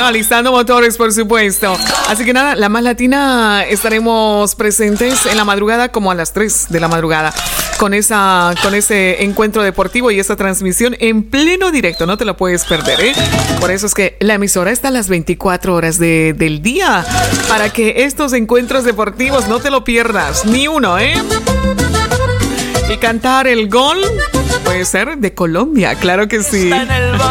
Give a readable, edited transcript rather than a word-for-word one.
alistando motores, por supuesto. Así que nada, La Más Latina estaremos presentes en la madrugada como a las 3 de la madrugada con ese encuentro deportivo y esta transmisión en pleno directo. No te lo puedes perder, ¿eh? Por eso es que la emisora está a las 24 horas del día para que estos encuentros deportivos no te lo pierdas, ni uno, ¿eh? Y cantar el gol puede ser de Colombia, claro que sí.